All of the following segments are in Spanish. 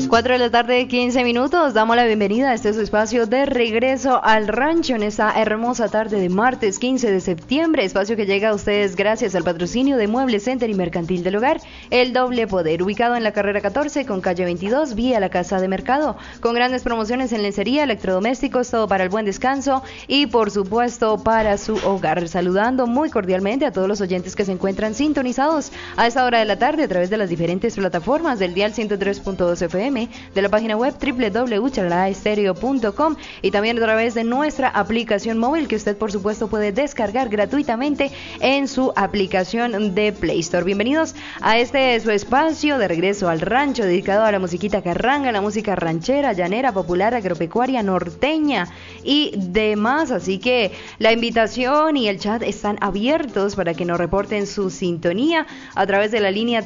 4 de la tarde, 15 minutos. Damos la bienvenida a este su espacio de regreso al rancho en esta hermosa tarde de martes 15 de septiembre. Espacio que llega a ustedes gracias al patrocinio de Mueble Center y Mercantil del Hogar, El Doble Poder, ubicado en la carrera 14 con calle 22, vía la Casa de Mercado, con grandes promociones en lencería, electrodomésticos, todo para el buen descanso y por supuesto para su hogar. Saludando muy cordialmente a todos los oyentes que se encuentran sintonizados a esta hora de la tarde a través de las diferentes plataformas del dial 103.2 FM, de la página web www.charalaestereo.com y también a través de nuestra aplicación móvil que usted por supuesto puede descargar gratuitamente en su aplicación de Play Store. Bienvenidos a este su espacio de regreso al rancho dedicado a la musiquita carranga, la música ranchera, llanera, popular, agropecuaria, norteña y demás. Así que la invitación y el chat están abiertos para que nos reporten su sintonía a través de la línea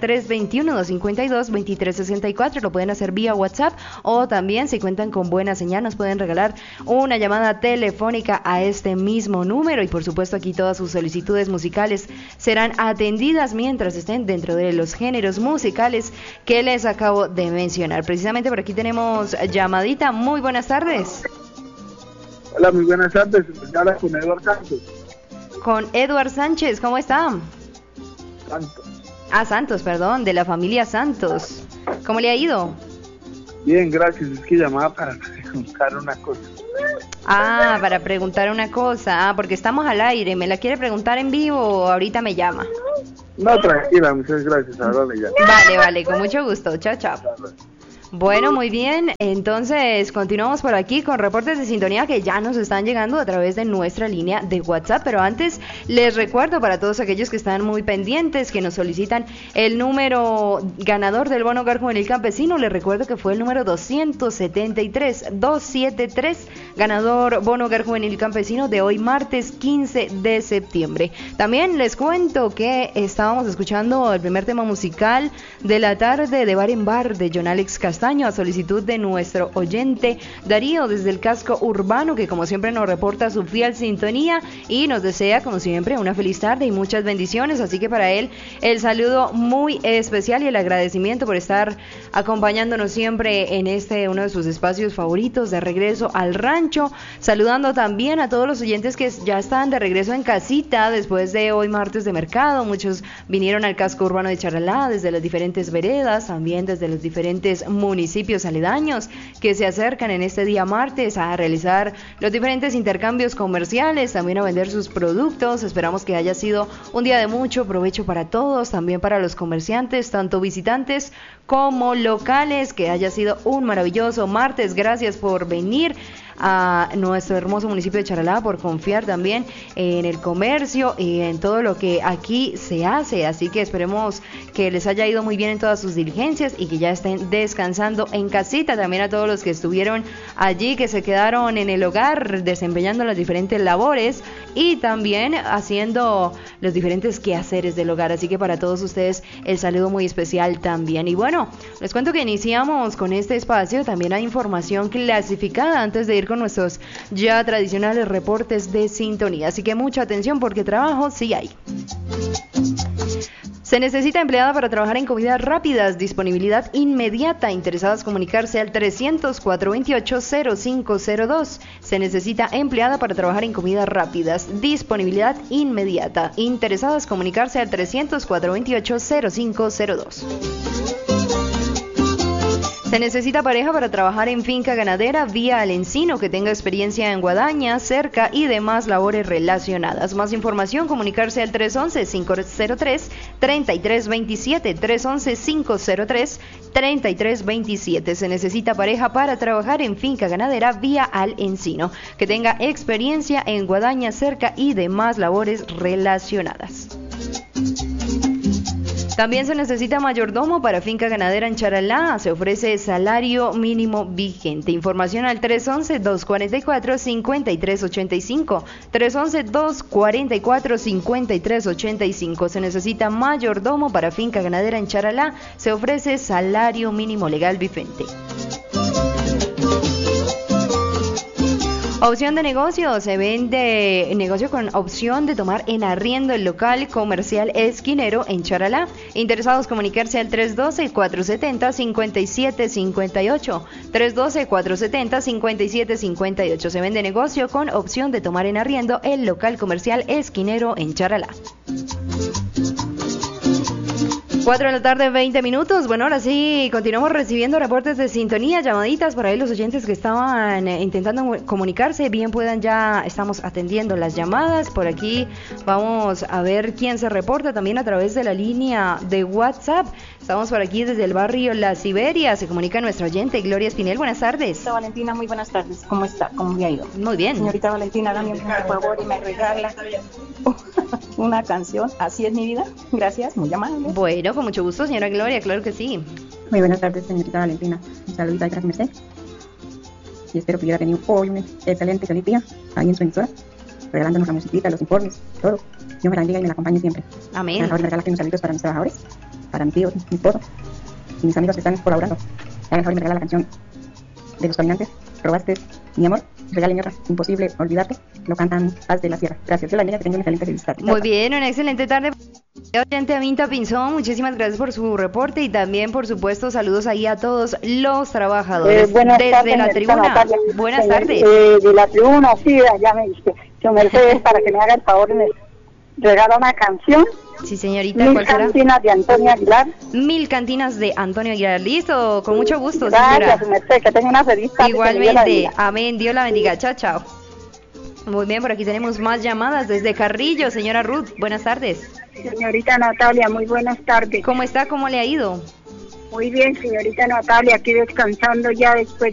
321-252-2364. Lo pueden hacer vía WhatsApp o también si cuentan con buena señal nos pueden regalar una llamada telefónica a este mismo número y por supuesto aquí todas sus solicitudes musicales serán atendidas mientras estén dentro de los géneros musicales que les acabo de mencionar. Precisamente por aquí tenemos llamadita. Muy buenas tardes. Hola, muy buenas tardes. Habla con Eduardo Santos. Con Eduardo Sánchez, ¿cómo está? Santos. Santos, perdón, de la familia Santos. ¿Cómo le ha ido? Bien, gracias. Es que llamaba para preguntar una cosa. Para preguntar una cosa. Porque estamos al aire. ¿Me la quiere preguntar en vivo o ahorita me llama? No, tranquila, muchas gracias. Ahora le llamo. Vale, con mucho gusto. Chao, chao. Bueno, muy bien, entonces continuamos por aquí con reportes de sintonía que ya nos están llegando a través de nuestra línea de WhatsApp, pero antes les recuerdo para todos aquellos que están muy pendientes, que nos solicitan el número ganador del bono hogar juvenil campesino, les recuerdo que fue el número 273, ganador bono hogar juvenil campesino de hoy martes 15 de septiembre. También les cuento que estábamos escuchando el primer tema musical de la tarde de Bar en Bar de John Alex Castaño, a solicitud de nuestro oyente Darío desde el casco urbano, que como siempre nos reporta su fiel sintonía y nos desea como siempre una feliz tarde y muchas bendiciones. Así que para él el saludo muy especial y el agradecimiento por estar acompañándonos siempre en uno de sus espacios favoritos de regreso al rancho. Saludando también a todos los oyentes que ya están de regreso en casita después de hoy martes de mercado. Muchos vinieron al casco urbano de Charalá desde las diferentes veredas, también desde los diferentes municipios aledaños que se acercan en este día martes a realizar los diferentes intercambios comerciales, también a vender sus productos. Esperamos que haya sido un día de mucho provecho para todos, también para los comerciantes, tanto visitantes como locales, que haya sido un maravilloso martes. Gracias por venir a nuestro hermoso municipio de Charalá, por confiar también en el comercio y en todo lo que aquí se hace. Así que esperemos que les haya ido muy bien en todas sus diligencias y que ya estén descansando en casita. También a todos los que estuvieron allí, que se quedaron en el hogar desempeñando las diferentes labores y también haciendo los diferentes quehaceres del hogar. Así que para todos ustedes el saludo muy especial también. Y bueno, les cuento que iniciamos con este espacio. También hay información clasificada antes de ir con nuestros ya tradicionales reportes de sintonía, así que mucha atención porque trabajo sí hay. Se necesita empleada para trabajar en comidas rápidas, disponibilidad inmediata. Interesadas comunicarse al 300-428-0502. Se necesita empleada para trabajar en comidas rápidas, disponibilidad inmediata. Interesadas comunicarse al 300-428-0502. Se necesita pareja para trabajar en finca ganadera vía al encino, que tenga experiencia en guadaña, cerca y demás labores relacionadas. Más información, comunicarse al 311-503-3327, 311-503-3327. Se necesita pareja para trabajar en finca ganadera vía al encino, que tenga experiencia en guadaña, cerca y demás labores relacionadas. También se necesita mayordomo para finca ganadera en Charalá. Se ofrece salario mínimo vigente. Información al 311-244-5385. 311-244-5385. Se necesita mayordomo para finca ganadera en Charalá. Se ofrece salario mínimo legal vigente. Opción de negocio, se vende negocio con opción de tomar en arriendo el local comercial Esquinero en Charalá. Interesados comunicarse al 312-470-5758. 312-470-5758. Se vende negocio con opción de tomar en arriendo el local comercial Esquinero en Charalá. 4 de la tarde, 20 minutos. Bueno, ahora sí, continuamos recibiendo reportes de sintonía, llamaditas por ahí los oyentes que estaban intentando comunicarse. Bien puedan ya, estamos atendiendo las llamadas. Por aquí vamos a ver quién se reporta también a través de la línea de WhatsApp. Estamos por aquí desde el barrio La Siberia. Se comunica nuestra oyente Gloria Espinel. Buenas tardes. Señorita Valentina, muy buenas tardes. ¿Cómo está? ¿Cómo me ha ido? Muy bien. Señorita Valentina, dame un favor y me regala una canción. Así es mi vida. Gracias, muy amable. Bueno, con mucho gusto, señora Gloria, claro que sí. Muy buenas tardes, señorita Valentina. Un saludito ahí para merced. Y espero que hubiera tenido hoy un excelente feliz día ahí en su emisora, regalándonos la musiquita, los informes, todo. Dios me la bendiga y me la acompañe siempre. Amén. Por favor, me regala unos saludos para mis trabajadores, para mi tío, mi esposo y mis amigos que están colaborando. Hagan el favor y me regala la canción de Los Caminantes, Robaste mi amor. Regalen otra, Imposible olvidarte. Lo cantan Paz de la Sierra. Gracias. Dios la bendiga, que tengan una excelente feliz tarde. Muy bien, una excelente tarde. Oyente Aminta Pinzón, muchísimas gracias por su reporte y también, por supuesto, saludos ahí a todos los trabajadores buenas desde tardes, la tribuna. Natalia. Buenas tardes. De la tribuna, sí, ya me diste. Yo Mercedes, para que me haga el favor y me regala una canción. Sí, señorita, Mil ¿cuál será? cantinas de Antonio Aguilar. Mil cantinas de Antonio Aguilar. Listo, con mucho gusto, señora. Gracias, Mercedes, que tenga una feliz tarde. Igualmente, amén, Dios la bendiga. Chao, chao. Muy bien, por aquí tenemos más llamadas desde Carrillo, señora Ruth. Buenas tardes. Señorita Natalia, muy buenas tardes. ¿Cómo está? ¿Cómo le ha ido? Muy bien, señorita Natalia, aquí descansando ya después